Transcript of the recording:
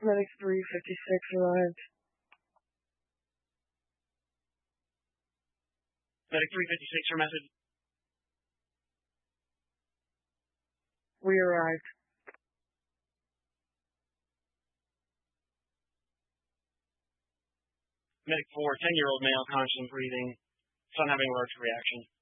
Medic 356 arrived. Medic 356, your message. We arrived. Medic 4, 10-year-old male, conscious and breathing. Son having allergic reaction.